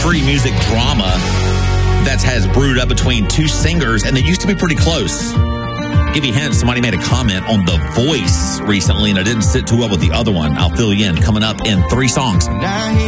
country music drama that has brewed up between two singers, and they used to be pretty close. Give you a hint, somebody made a comment on The Voice recently, and it didn't sit too well with the other one. I'll fill you in. Coming up in 3 songs.